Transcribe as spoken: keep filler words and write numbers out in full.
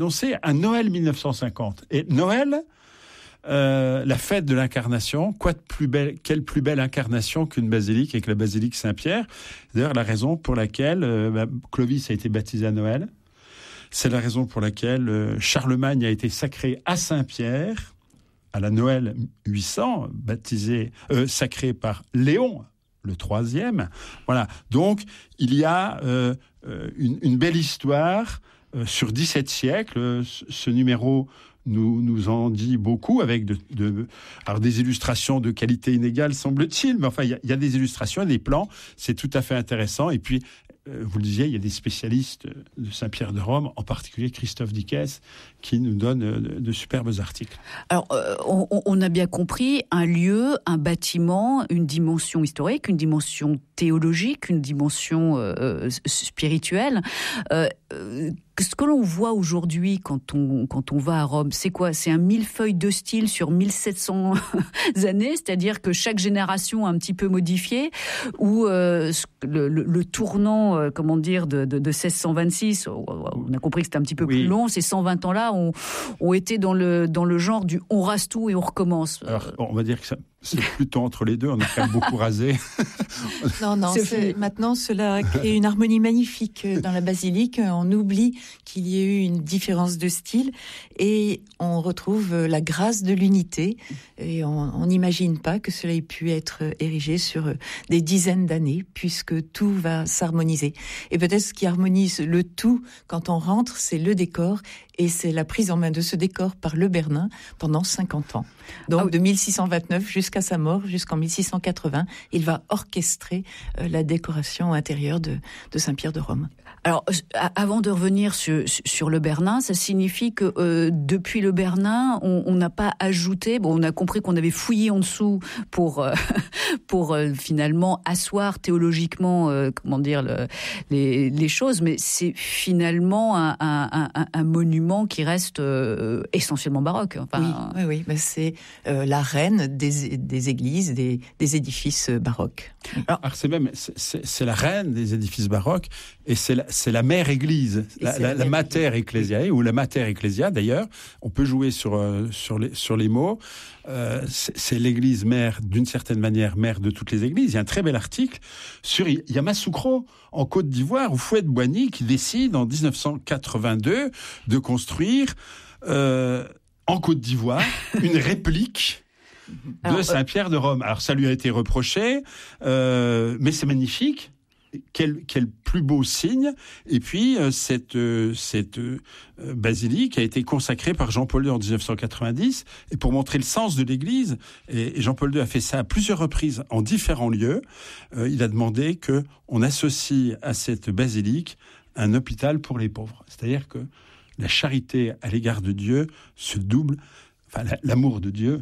annoncé à Noël mille neuf cent cinquante. Et Noël, euh, la fête de l'incarnation, quoi de plus belle, quelle plus belle incarnation qu'une basilique avec la basilique Saint-Pierre. D'ailleurs, la raison pour laquelle euh, bah, Clovis a été baptisé à Noël, c'est la raison pour laquelle euh, Charlemagne a été sacré à Saint-Pierre, à la Noël huit cents, baptisé, euh, sacré par Léon, le troisième. Voilà. Donc, il y a euh, une, une belle histoire euh, sur dix-sept siècles. Ce numéro nous, nous en dit beaucoup, avec de, de, alors des illustrations de qualité inégale, semble-t-il, mais enfin, il y a, il y a des illustrations et des plans. C'est tout à fait intéressant. Et puis, euh, vous le disiez, il y a des spécialistes de Saint-Pierre de Rome, en particulier Christophe Dickès, qui nous donne de, de superbes articles. Alors, euh, on, on a bien compris un lieu, un bâtiment, une dimension historique, une dimension théologique, une dimension euh, spirituelle. Euh, euh, ce que l'on voit aujourd'hui quand on, quand on va à Rome, c'est quoi ? C'est un millefeuille de style sur mille sept cents années, c'est-à-dire que chaque génération a un petit peu modifié, ou euh, le, le, le tournant, euh, comment dire, de, de, de seize cent vingt-six, on a compris que c'était un petit peu oui. plus long, ces cent vingt ans-là ont, ont été dans le, dans le genre du on rase tout et on recommence. Alors, bon, on va dire que ça, c'est plutôt entre les deux, on a quand même beaucoup rasé. Non, non, c'est c'est, maintenant cela crée une harmonie magnifique dans la basilique. On oublie qu'il y ait eu une différence de style et on retrouve la grâce de l'unité. Et on n'imagine pas que cela ait pu être érigé sur des dizaines d'années, puisque tout va s'harmoniser. Et peut-être ce qui harmonise le tout quand on rentre, c'est le décor. Et c'est la prise en main de ce décor par Le Bernin pendant cinquante ans. Donc, ah oui. de mille six cent vingt-neuf jusqu'à sa mort, jusqu'en mille six cent quatre-vingts, il va orchestrer euh, la décoration intérieure de, de Saint-Pierre de Rome. Alors, avant de revenir sur, sur Le Bernin, ça signifie que euh, depuis Le Bernin, on n'a pas ajouté. Bon, on a compris qu'on avait fouillé en dessous pour euh, pour euh, finalement asseoir théologiquement, euh, comment dire, le, les, les choses. Mais c'est finalement un, un, un, un monument qui reste euh, essentiellement baroque. Enfin, oui, oui, oui. Ben c'est euh, la reine des, des églises, des, des édifices baroques. Alors, alors c'est même c'est, c'est la reine des édifices baroques et c'est la, c'est la mère église, la, la, la mater ecclesiae ou la mater ecclesia d'ailleurs. On peut jouer sur euh, sur les sur les mots. Euh, c'est, c'est l'église mère d'une certaine manière, mère de toutes les églises. Il y a un très bel article sur Yamoussoukro en Côte d'Ivoire où Fouet-de-Boigny qui décide en dix-neuf cent quatre-vingt-deux de construire euh, en Côte d'Ivoire une réplique de Alors, Saint-Pierre de Rome. Alors ça lui a été reproché, euh, mais c'est magnifique. Quel, quel plus beau signe. Et puis, euh, cette, euh, cette euh, basilique a été consacrée par Jean-Paul deux en dix-neuf cent quatre-vingt-dix. Et pour montrer le sens de l'Église, et, et Jean-Paul deux a fait ça à plusieurs reprises en différents lieux, euh, il a demandé qu'on associe à cette basilique un hôpital pour les pauvres. C'est-à-dire que la charité à l'égard de Dieu se double, enfin l'amour de Dieu